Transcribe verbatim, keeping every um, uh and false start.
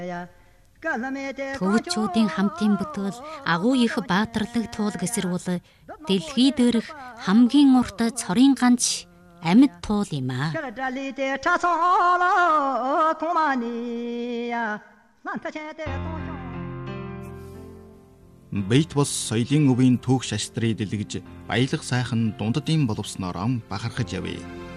Төвчүүдийн хамтын бүтээл агуу их баатарлаг туул гэсэрүүл дэлхий дээрх хамгийн урт цорын ганц амьд туул юм аа. Бэйт бос соёлын өвийн түүх шаштрыг дэлгэж баялаг сайхан дундадын боловсноор бахархаж явъя.